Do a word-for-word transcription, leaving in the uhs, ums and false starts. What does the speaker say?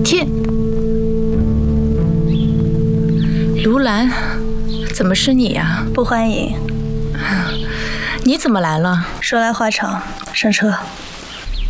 天，卢兰，怎么是你呀？ 不欢迎。 你怎么来了？ 说来话长，上车。